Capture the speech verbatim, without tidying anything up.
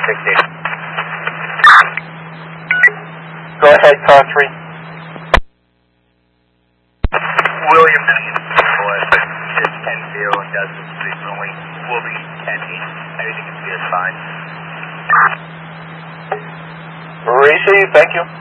sixty. Go ahead, car three. William six ten zero and Desmond frequently will be ten eight. Anything can be is fine. Receive, thank you.